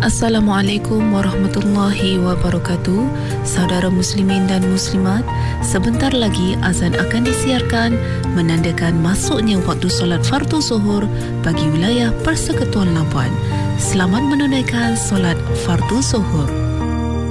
Assalamualaikum warahmatullahi wabarakatuh. Saudara muslimin dan muslimat, sebentar lagi azan akan disiarkan menandakan masuknya waktu solat fardu zuhur bagi wilayah Persekutuan Labuan. Selamat menunaikan solat fardu zuhur.